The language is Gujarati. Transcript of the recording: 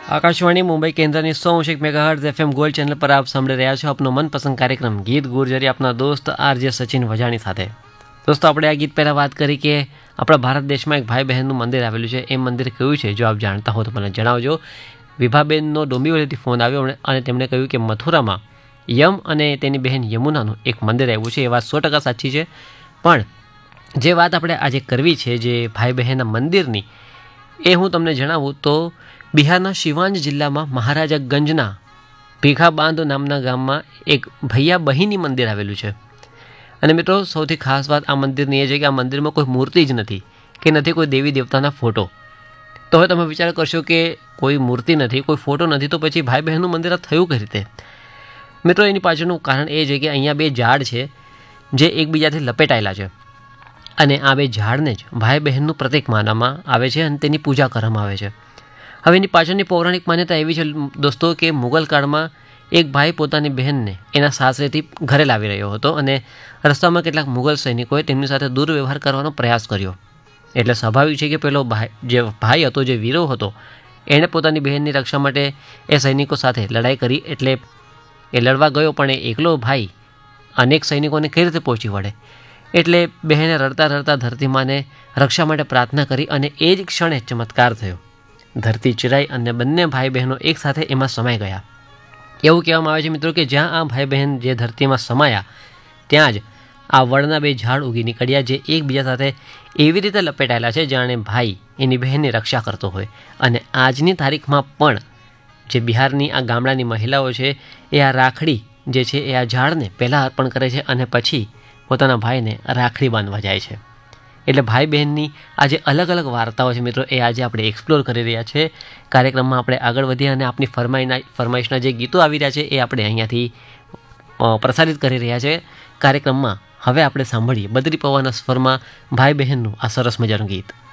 आकाशवाणी मुंबई केंद्र 100 मेगाहर्ट्ज FM गोल्ड चैनल पर आप સાંભળી રહ્યા છો આપનો મનપસંદ કાર્યક્રમ ગીત ગુર્જરી આપના દોસ્ત આરજે સચિન વજાણી સાથે। દોસ્તો આપણે આ ગીત પહેલાં વાત કરી કે આપણા ભારત દેશમાં એક ભાઈ બહેનનું મંદિર આવેલું છે। એ મંદિર કયું છે જો આપ જાણતા હો તો મને જણાવજો। વિભાબેનનો ડોંબીવલીથી ફોન આવ્યો અને તેમણે કહ્યું કે મથુરામાં યમ અને તેની બહેન યમુનાનું એક મંદિર આવ્યું છે। એ વાત 100% સાચી છે, પણ જે વાત આપણે આજે કરવી છે જે ભાઈ બહેનના મંદિરની, એ હું તમને જણાવું તો બિહારના શિવાંજ જિલ્લામાં મહારાજાગંજના ભીખાબાંધ નામના ગામમાં એક ભૈયા બહિની મંદિર આવેલું છે। અને મિત્રો સૌથી ખાસ વાત આ મંદિરની એ છે કે આ મંદિરમાં કોઈ મૂર્તિ જ નથી કે નથી કોઈ દેવી દેવતાના ફોટો। તો હવે તમે વિચાર કરશો કે કોઈ મૂર્તિ નથી, કોઈ ફોટો નથી, તો પછી ભાઈ બહેનનું મંદિર આ થયું કઈ રીતે? મિત્રો એની પાછળનું કારણ એ છે કે અહીંયા બે ઝાડ છે જે એકબીજાથી લપેટાયેલા છે અને આ બે ઝાડને જ ભાઈ બહેનનું પ્રતીક માનવામાં આવે છે અને તેની પૂજા કરવામાં આવે છે। હવે એની પાછળની પૌરાણિક માન્યતા એવી છે દોસ્તો કે મુગલ કાળમાં એક ભાઈ પોતાની બહેનને એના સાસરેથી ઘરે લાવી રહ્યો હતો અને રસ્તામાં કેટલાક મુગલ સૈનિકોએ તેમની સાથે દુર્વ્યવહાર કરવાનો પ્રયાસ કર્યો। એટલે સ્વાભાવિક છે કે પેલો ભાઈ હતો, જે વીરો હતો, એણે પોતાની બહેનની રક્ષા માટે એ સૈનિકો સાથે લડાઈ કરી। એટલે એ લડવા ગયો, પણ એ એકલો ભાઈ અનેક સૈનિકોને કઈ રીતે પહોંચી વળે? એટલે બહેને રડતા રડતા ધરતીમાને રક્ષા માટે પ્રાર્થના કરી અને એ જ ક્ષણે ચમત્કાર થયો। ધરતી ચિરાઈ અને બંને ભાઈ બહેનો એક સાથે એમાં સમાઈ ગયા। એવું કહેવામાં આવે છે મિત્રો કે જ્યાં આ ભાઈ બહેન જે ધરતીમાં સમાયા ત્યાં જ આ વડના બે ઝાડ ઉગી નીકળ્યા, જે એકબીજા સાથે એવી રીતે લપેટાયેલા છે જાણે ભાઈ એની બહેનની રક્ષા કરતો હોય। અને આજની તારીખમાં પણ જે બિહારની આ ગામડાની મહિલાઓ છે એ આ રાખડી જે છે એ આ ઝાડને પહેલાં અર્પણ કરે છે અને પછી પોતાના ભાઈને રાખડી બાંધવા જાય છે। એટલે ભાઈ બહેનની આ જે અલગ અલગ વાર્તાઓ છે મિત્રો, એ આજે આપણે એક્સપ્લોર કરી રહ્યા છે। કાર્યક્રમમાં આપણે આગળ વધીએ અને આપની ફરમાઈશના જે ગીતો આવી રહ્યા છે એ આપણે અહીંયાથી પ્રસારિત કરી રહ્યા છે કાર્યક્રમમાં। હવે આપણે સાંભળીએ બદરી પવનના સ્વરમાં ભાઈ બહેનનું આ સરસ મજાનું ગીત।